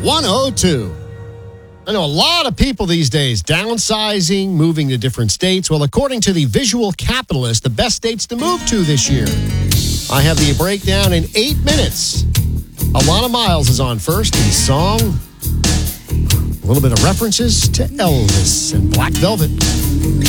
102. I know a lot of people these days downsizing, moving to different states. Well, according to the Visual Capitalist, the best states to move to this year. I have the breakdown in 8 minutes. Alana Miles is on first in song. A little bit of references to Elvis and Black Velvet.